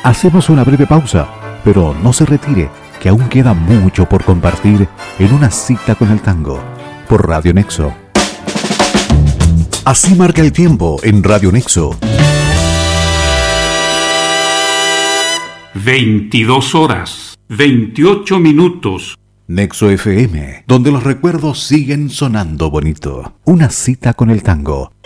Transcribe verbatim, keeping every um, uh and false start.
Hacemos una breve pausa, pero no se retire, que aún queda mucho por compartir en Una cita con el tango, por Radio Nexo. Así marca el tiempo en Radio Nexo. veintidós horas, veintiocho minutos. Nexo F M, donde los recuerdos siguen sonando bonito. Una cita con el tango,